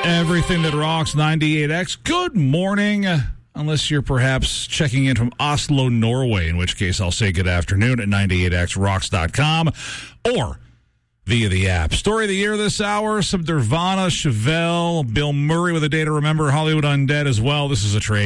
Everything that rocks 98X. Good morning. Unless you're perhaps checking in from Oslo, Norway, in which case I'll say good afternoon at 98xrocks.com or via the app. Story of the year this hour, some Nirvana, Chevelle, Bill Murray with a day to remember, Hollywood Undead as well. This is a trade.